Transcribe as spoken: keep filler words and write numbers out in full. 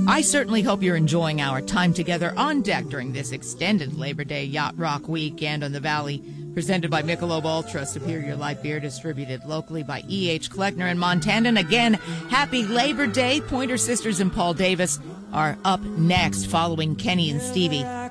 I certainly hope you're enjoying our time together on deck during this extended Labor Day Yacht Rock weekend on the Valley. Presented by Michelob Ultra, Superior Light Beer, distributed locally by E H. Kleckner in Montana. And again, happy Labor Day. Pointer Sisters and Paul Davis are up next, following Kenny and Stevie.